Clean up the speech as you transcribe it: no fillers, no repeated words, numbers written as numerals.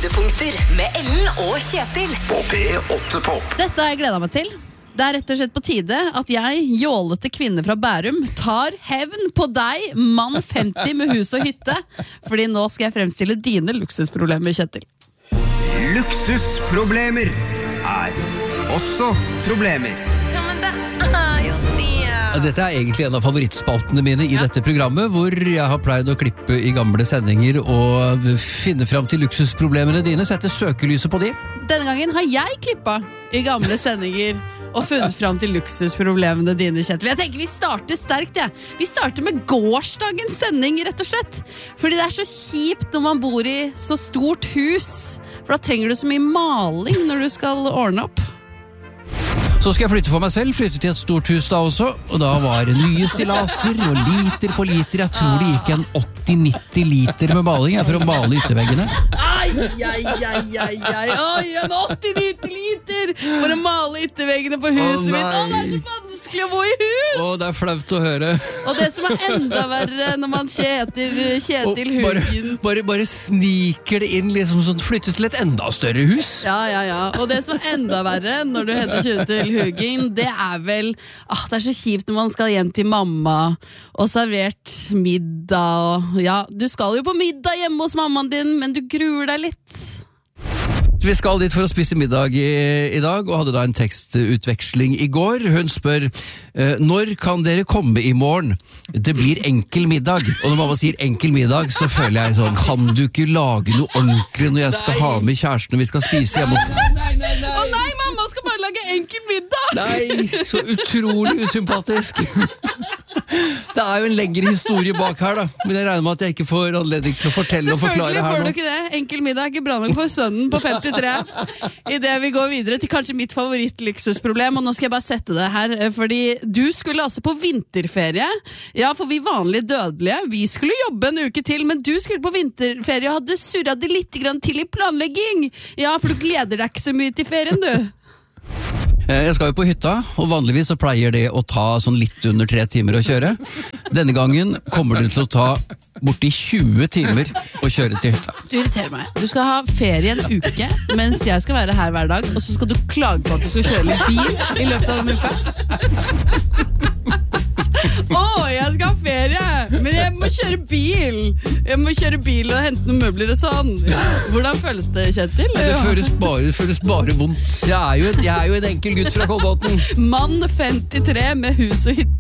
Høydepunkter med Ellen og Kjetil På P8 Pop. Dette har jeg gledet meg til. Det er rett og slett på tide at jeg, jålete kvinne fra Bærum, tar hevn på deg, mann 50 med hus og hytte. Fordi nå skal jeg fremstille dine luksusproblemer, Kjetil. Luksusproblemer er også problemer. Ja, men det er jo det. Dette er egentlig en av favorittspaltene mine i dette programmet, hvor jeg har pleid å klippe i gamle sendinger og finne fram til luksusproblemene dine, sette søkelyset på de. Denne gangen har jeg klippet i gamle sendinger og funnet fram til luksusproblemene dine, Kjetil. Jeg tenker vi starter sterkt, ja. Vi starter med gårsdagens sending, rett og slett. Fordi det er så kjipt når man bor i så stort hus, for da trenger du så mye maling når du skal ordne opp. Så skal jeg flytte for meg selv, flytte til et stort hus da også, og da var det nye stillaser og liter på liter. Jeg tror det gikk en 80-90 liter med maling for å male ytterveggene. Oi, en 80-90 liter for å male ytterveggene på huset mitt. Det er så vanskelig å bo i hus. Det er flaut å høre. Og det som er enda verre når man Kjetil Hugin Bare sniker det inn, liksom sånn, flytte til et enda større hus. Ja. Og det som er enda verre når du heter Kjetil Hugin, det er vel det er så kjipt når man skal hjem til mamma og servert middag og, du skal jo på middag hjemme hos mammaen din, men du gruer deg litt. Vi skal dit for å spise middag i dag, og hadde da en tekstutveksling i går. Hun spør, når kan dere komme i morgen? Det blir enkel middag. Og når mamma sier enkel middag, så føler jeg sånn, kan du ikke lage noe ordentlig når jeg skal ha med kjæresten og vi skal spise hjemme hos... Nei, mamma skal bare lage enkel middag! Nei, så utrolig usympatisk. Det er jo en lengre historie bak her da, men jeg regner med at jeg ikke får anledning til å fortelle og forklare her nå. Selvfølgelig får du ikke det. Enkel middag er ikke bra nok for sønnen på 53. I det vi går videre til kanskje mitt favorittluksusproblem, og nå skal jeg bare sette det her, fordi du skulle altså på vinterferie. Ja, for vi vanlige dødelige, vi skulle jobbe en uke til, men du skulle på vinterferie og hadde surret det litt grann til i planlegging. Ja, for du gleder deg ikke så mye til ferien, du. Jeg skal jo på hytta, og vanligvis så pleier det å ta sånn litt under 3 timer å kjøre. Denne gangen kommer det til å ta borti 20 timer å kjøre til hytta. Du irriterer meg. Du skal ha ferie en uke, mens jeg skal være her hver dag, og så skal du klage på at du skal kjøre litt bil i løpet av en uke. Jeg skal ha ferie, men jeg må kjøre bil. Jeg må kjøre bil og hente noen møbler og sånn. Hvordan føles det, Kjetil? Det føles bare vondt. Jeg er jo en enkel gutt fra Kolbotn. Mann 53 med hus og hytte.